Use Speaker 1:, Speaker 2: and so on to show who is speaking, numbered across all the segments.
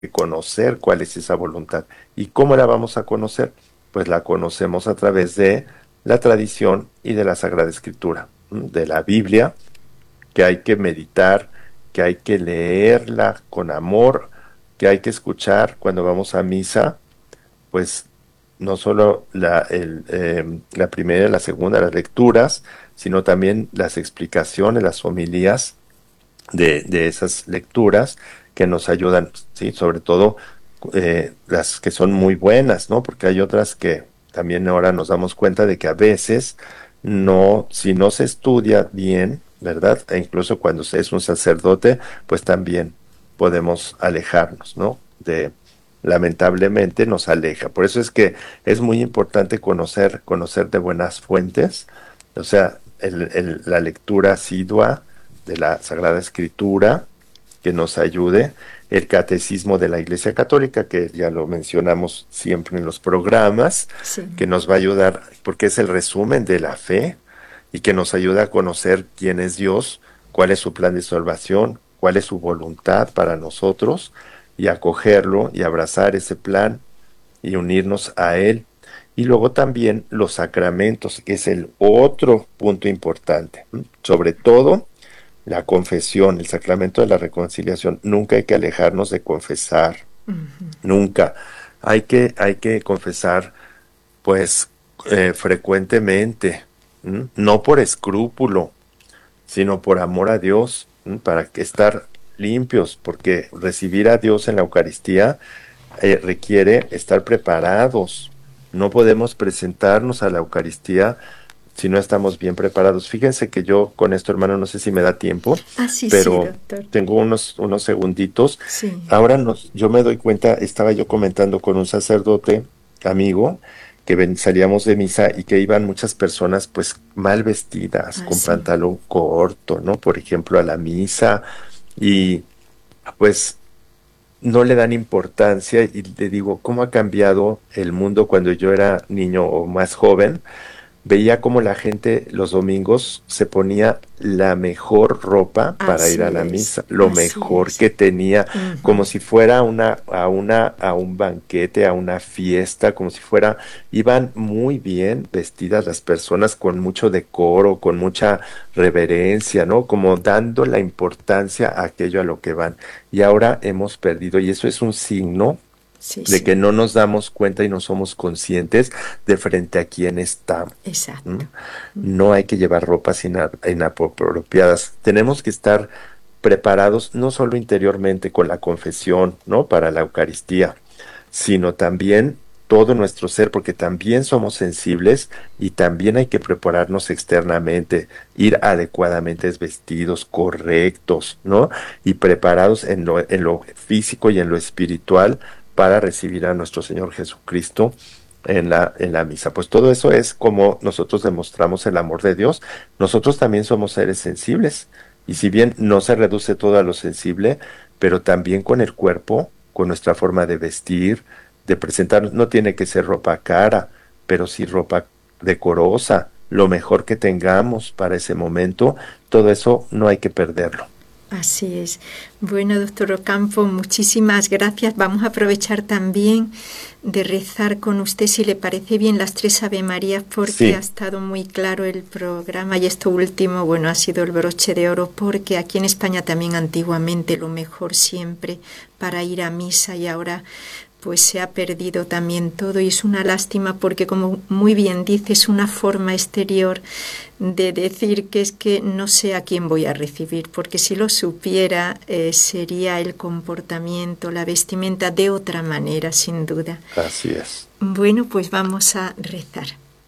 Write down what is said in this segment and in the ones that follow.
Speaker 1: que conocer cuál es esa voluntad. ¿Y cómo la vamos a conocer? Pues la conocemos a través de la tradición y de la Sagrada Escritura, de la Biblia, que hay que meditar, que hay que leerla con amor, que hay que escuchar cuando vamos a misa, pues no solo la primera y la segunda, las lecturas, sino también las explicaciones, las homilías de esas lecturas que nos ayudan, ¿sí? Sobre todo las que son muy buenas, ¿no? Porque hay otras que también ahora nos damos cuenta de que a veces no, si no se estudia bien, ¿verdad? E incluso cuando se es un sacerdote, pues también podemos alejarnos, ¿no? Lamentablemente nos aleja. Por eso es que es muy importante conocer de buenas fuentes, o sea, la lectura asidua de la Sagrada Escritura que nos ayude, el catecismo de la Iglesia Católica, que ya lo mencionamos siempre en los programas,
Speaker 2: Sí.
Speaker 1: que nos va a ayudar porque es el resumen de la fe y que nos ayuda a conocer quién es Dios, cuál es su plan de salvación, cuál es su voluntad para nosotros y acogerlo y abrazar ese plan y unirnos a él. Y luego también los sacramentos, que es el otro punto importante. Sobre todo la confesión, el sacramento de la reconciliación. Nunca hay que alejarnos de confesar, nunca. Hay que confesar, pues, frecuentemente, no por escrúpulo, sino por amor a Dios, para que estar limpios, porque recibir a Dios en la Eucaristía requiere estar preparados. No podemos presentarnos a la Eucaristía si no estamos bien preparados. Fíjense que yo con esto, hermano, no sé si me da tiempo,
Speaker 2: Ah, sí, sí,
Speaker 1: pero
Speaker 2: doctor.
Speaker 1: tengo unos segunditos.
Speaker 2: Sí.
Speaker 1: Ahora yo me doy cuenta, estaba yo comentando con un sacerdote amigo que salíamos de misa y que iban muchas personas pues mal vestidas,
Speaker 2: Ah,
Speaker 1: con
Speaker 2: sí.
Speaker 1: pantalón corto, ¿no? Por ejemplo, a la misa y pues no le dan importancia y le digo, ¿cómo ha cambiado el mundo cuando yo era niño o más joven? Veía como la gente los domingos se ponía la mejor ropa para ir a
Speaker 2: Así
Speaker 1: la
Speaker 2: es.
Speaker 1: misa, lo
Speaker 2: Así
Speaker 1: mejor
Speaker 2: es.
Speaker 1: que tenía, como
Speaker 2: Ujú.
Speaker 1: si fuera a un banquete, a una fiesta, como si fuera, iban muy bien vestidas las personas con mucho decoro, con mucha reverencia, ¿no? Como dando la importancia a aquello a lo que van. Y ahora hemos perdido, y eso es un signo
Speaker 2: Sí,
Speaker 1: de
Speaker 2: sí.
Speaker 1: que no nos damos cuenta y no somos conscientes de frente a quién estamos. ¿M?
Speaker 2: Exacto.
Speaker 1: No hay que llevar ropas inapropiadas. Tenemos que estar preparados no solo interiormente con la confesión, ¿no? Para la Eucaristía, sino también todo nuestro ser, porque también somos sensibles y también hay que prepararnos externamente, ir adecuadamente vestidos, correctos, ¿no? Y preparados en lo físico y en lo espiritual para recibir a nuestro Señor Jesucristo en la misa. Pues todo eso es como nosotros demostramos el amor de Dios. Nosotros también somos seres sensibles. Y si bien no se reduce todo a lo sensible, pero también con el cuerpo, con nuestra forma de vestir, de presentar, no tiene que ser ropa cara, pero sí ropa decorosa, lo mejor que tengamos para ese momento, todo eso no hay que perderlo.
Speaker 2: Así es. Bueno, doctor Ocampo, muchísimas gracias. Vamos a aprovechar también de rezar con usted, si le parece bien, las tres Ave Marías, porque ha
Speaker 1: Sí,
Speaker 2: estado muy claro el programa y esto último, bueno, ha sido el broche de oro, porque aquí en España también antiguamente lo mejor siempre para ir a misa y ahora pues se ha perdido también todo y es una lástima porque como muy bien dice es una forma exterior de decir que es que no sé a quién voy a recibir, porque si lo supiera sería el comportamiento, la vestimenta de otra manera, sin duda.
Speaker 1: así es.
Speaker 2: Bueno, pues vamos a rezar.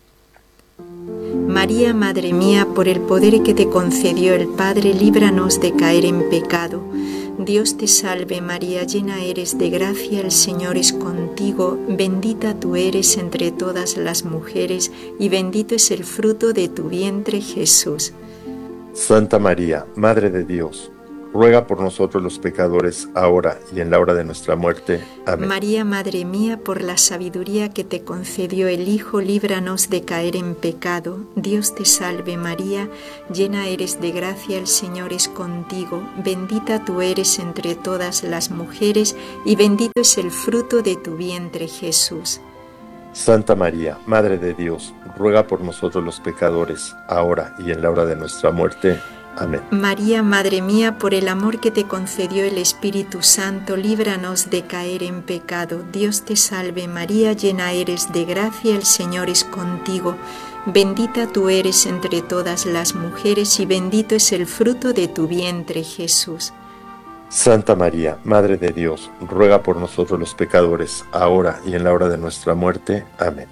Speaker 2: María, Madre mía, por el poder que te concedió el Padre, líbranos de caer en pecado. Dios te salve María, llena eres de gracia, el Señor es contigo, bendita tú eres entre todas las mujeres y bendito es el fruto de tu vientre Jesús.
Speaker 1: Santa María, Madre de Dios, ruega por nosotros los pecadores, ahora y en la hora de nuestra muerte. Amén.
Speaker 2: María, Madre mía, por la sabiduría que te concedió el Hijo, líbranos de caer en pecado. Dios te salve María, llena eres de gracia, el Señor es contigo. Bendita tú eres entre todas las mujeres, y bendito es el fruto de tu vientre, Jesús.
Speaker 1: Santa María, Madre de Dios, ruega por nosotros los pecadores, ahora y en la hora de nuestra muerte. Amén.
Speaker 2: María, Madre mía, por el amor que te concedió el Espíritu Santo, líbranos de caer en pecado. Dios te salve María, llena eres de gracia, el Señor es contigo. Bendita tú eres entre todas las mujeres, y bendito es el fruto de tu vientre, Jesús.
Speaker 1: Santa María, Madre de Dios, ruega por nosotros los pecadores, ahora y en la hora de nuestra muerte. Amén.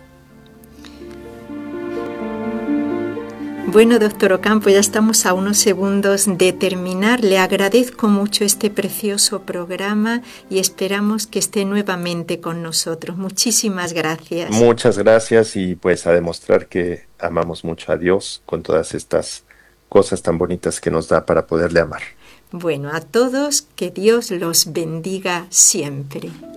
Speaker 2: Bueno, doctor Ocampo, ya estamos a unos segundos de terminar. Le agradezco mucho este precioso programa y esperamos que esté nuevamente con nosotros. Muchísimas gracias.
Speaker 1: Muchas gracias, y pues a demostrar que amamos mucho a Dios con todas estas cosas tan bonitas que nos da para poderle amar.
Speaker 2: Bueno, a todos, que Dios los bendiga siempre.